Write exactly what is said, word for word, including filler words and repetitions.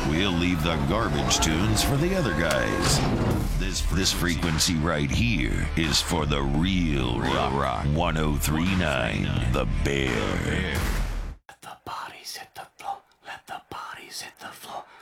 We'll leave the garbage tunes for the other guys. This this frequency right here is for the real rock. rock. ten thirty-nine, The Bear. Let the bodies hit the floor. Let the bodies hit the floor.